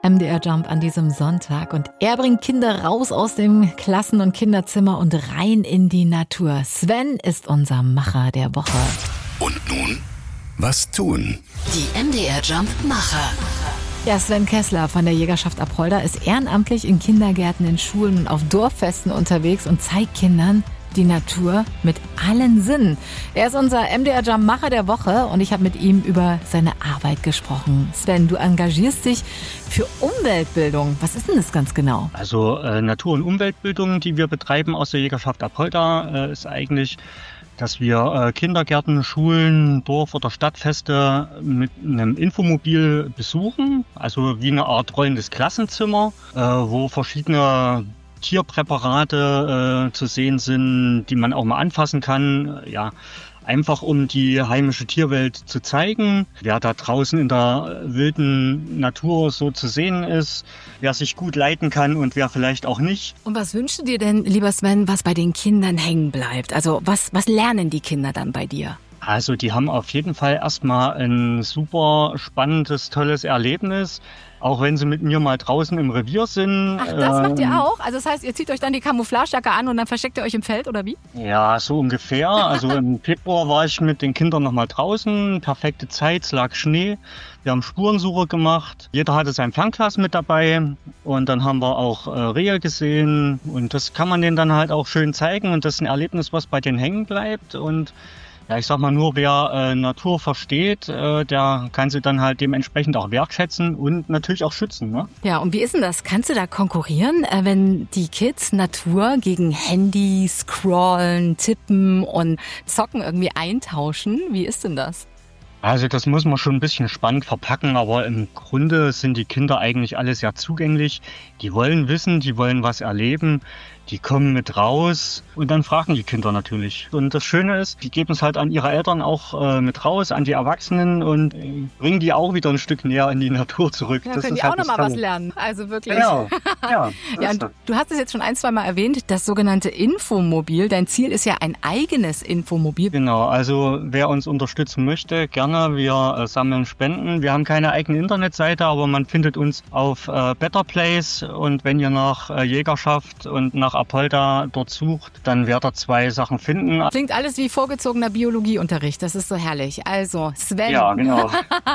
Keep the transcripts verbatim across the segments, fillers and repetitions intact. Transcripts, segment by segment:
M D R Jump an diesem Sonntag und er bringt Kinder raus aus dem Klassen- und Kinderzimmer und rein in die Natur. Sven ist unser Macher der Woche. Und nun, was tun? Die M D R Jump Macher. Ja, Sven Kessler von der Jägerschaft Apolda ist ehrenamtlich in Kindergärten, in Schulen und auf Dorffesten unterwegs und zeigt Kindern die Natur mit allen Sinnen. Er ist unser M D R Jump Macher der Woche und ich habe mit ihm über seine Arbeit gesprochen. Sven, du engagierst dich für Umweltbildung. Was ist denn das ganz genau? Also äh, Natur- und Umweltbildung, die wir betreiben aus der Jägerschaft Apolda, äh, ist eigentlich, dass wir äh, Kindergärten, Schulen, Dorf- oder Stadtfeste mit einem Infomobil besuchen. Also wie eine Art rollendes Klassenzimmer, äh, wo verschiedene Tierpräparate äh, zu sehen sind, die man auch mal anfassen kann. Ja, einfach um die heimische Tierwelt zu zeigen, wer da draußen in der wilden Natur so zu sehen ist, wer sich gut leiten kann und wer vielleicht auch nicht. Und was wünschst du dir denn, lieber Sven, was bei den Kindern hängen bleibt? Also was, was lernen die Kinder dann bei dir? Also die haben auf jeden Fall erstmal ein super spannendes, tolles Erlebnis. Auch wenn sie mit mir mal draußen im Revier sind. Ach, das macht ihr auch? Also das heißt, ihr zieht euch dann die Camouflagejacke an und dann versteckt ihr euch im Feld, oder wie? Ja, so ungefähr. Also im Februar war ich mit den Kindern noch mal draußen. Perfekte Zeit, es lag Schnee. Wir haben Spurensuche gemacht. Jeder hatte sein Fernglas mit dabei. Und dann haben wir auch äh, Rehe gesehen. Und das kann man denen dann halt auch schön zeigen. Und das ist ein Erlebnis, was bei denen hängen bleibt. Und ja, ich sag mal, nur wer äh, Natur versteht, äh, der kann sie dann halt dementsprechend auch wertschätzen und natürlich auch schützen. Ne? Ja, und wie ist denn das? Kannst du da konkurrieren, äh, wenn die Kids Natur gegen Handy, Scrollen, Tippen und Zocken irgendwie eintauschen? Wie ist denn das? Also das muss man schon ein bisschen spannend verpacken, aber im Grunde sind die Kinder eigentlich alle sehr zugänglich. Die wollen wissen, die wollen was erleben, die kommen mit raus und dann fragen die Kinder natürlich. Und das Schöne ist, die geben es halt an ihre Eltern auch äh, mit raus, an die Erwachsenen und äh, bringen die auch wieder ein Stück näher in die Natur zurück. Ja, das können ist die halt auch nochmal das was lernen. Also wirklich. Genau. Ja, ja, und du hast es jetzt schon ein, zwei Mal erwähnt, das sogenannte Infomobil. Dein Ziel ist ja ein eigenes Infomobil. Genau, also wer uns unterstützen möchte, gerne. Wir äh, sammeln Spenden. Wir haben keine eigene Internetseite, aber man findet uns auf äh, Better Place. Und wenn ihr nach äh, Jägerschaft und nach Apolda dort sucht, dann werdet ihr zwei Sachen finden. Klingt alles wie vorgezogener Biologieunterricht. Das ist so herrlich. Also Sven, ja, genau.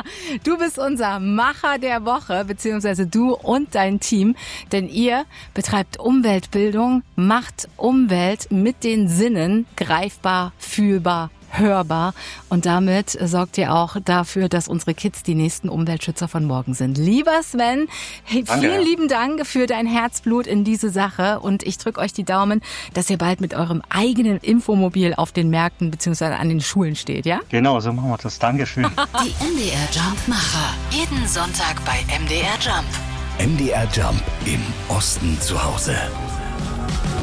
Du bist unser Macher der Woche, beziehungsweise du und dein Team. Denn ihr betreibt Umweltbildung, macht Umwelt mit den Sinnen greifbar, fühlbar, hörbar. Und damit sorgt ihr auch dafür, dass unsere Kids die nächsten Umweltschützer von morgen sind. Lieber Sven, hey, vielen Danke. lieben Dank für dein Herzblut in diese Sache. Und ich drücke euch die Daumen, dass ihr bald mit eurem eigenen Infomobil auf den Märkten bzw. an den Schulen steht, ja? Genau, so machen wir das. Dankeschön. Die M D R Jump Macher. Jeden Sonntag bei M D R Jump. M D R Jump im Osten zu Hause.